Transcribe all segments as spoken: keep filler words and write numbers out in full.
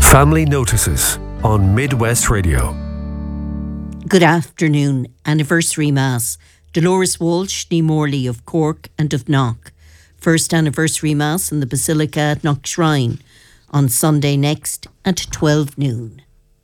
Family Notices on Midwest Radio. Good afternoon. Anniversary Mass. Dolores Walsh, ní Morley of Cork and of Knock. First anniversary Mass in the Basilica at Knock Shrine on Sunday next at twelve noon.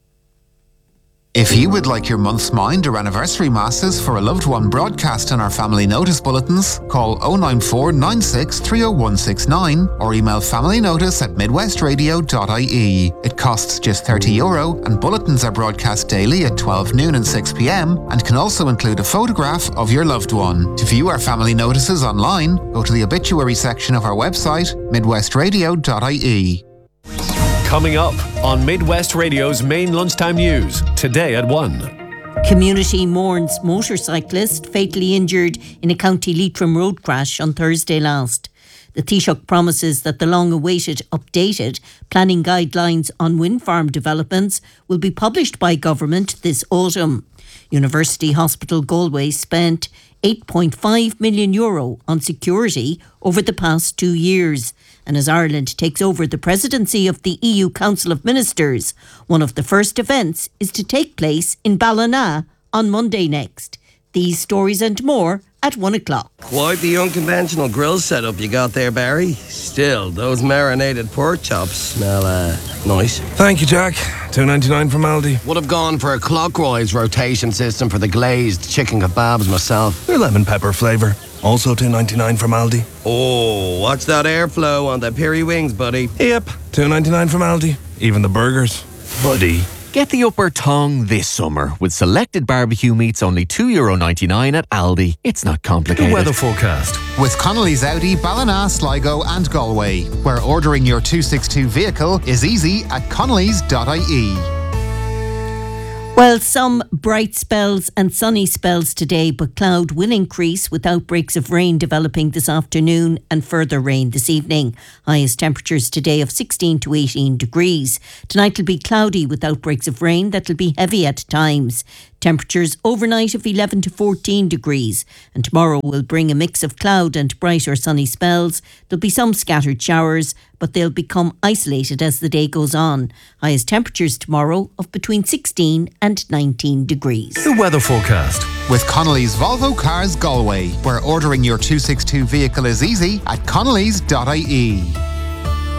If you would like your month's mind or anniversary masses for a loved one broadcast in our family notice bulletins, call oh nine four nine six three oh one six nine or email familynotice at midwestradio dot I E. It costs just thirty euro and bulletins are broadcast daily at twelve noon and six p.m. and can also include a photograph of your loved one. To view our family notices online, go to the obituary section of our website, midwestradio dot I E. Coming up on Midwest Radio's main lunchtime news, today at one. Community mourns motorcyclist fatally injured in a County Leitrim road crash on Thursday last. The Taoiseach promises that the long-awaited updated planning guidelines on wind farm developments will be published by government this autumn. University Hospital Galway spent eight point five million euro on security over the past two years. And as Ireland takes over the presidency of the E U Council of Ministers, one of the first events is to take place in Ballina on Monday next. These stories and more at one o'clock. Quite the unconventional grill setup you got there, Barry. Still, those marinated pork chops smell uh, nice. Thank you, Jack. two ninety-nine from Aldi. Would have gone for a clockwise rotation system for the glazed chicken kebabs myself. They're lemon pepper flavour. Also two ninety-nine from Aldi. Oh, watch that airflow on the piri wings, buddy. Yep, two ninety-nine from Aldi. Even the burgers. Buddy. Get the upper tongue this summer with selected barbecue meats only two euro ninety-nine at Aldi. It's not complicated. The weather forecast. With Connolly's Audi, Ballina, Sligo and Galway, where ordering your two sixty-two vehicle is easy at connellys dot I E. Well, some bright spells and sunny spells today, but cloud will increase with outbreaks of rain developing this afternoon and further rain this evening. Highest temperatures today of sixteen to eighteen degrees. Tonight will be cloudy with outbreaks of rain that will be heavy at times. Temperatures overnight of eleven to fourteen degrees. And tomorrow will bring a mix of cloud and brighter sunny spells. There'll be some scattered showers, but they'll become isolated as the day goes on. Highest temperatures tomorrow of between sixteen and nineteen degrees. The weather forecast. With Connolly's Volvo Cars Galway, where ordering your two sixty-two vehicle is easy at connellys dot I E.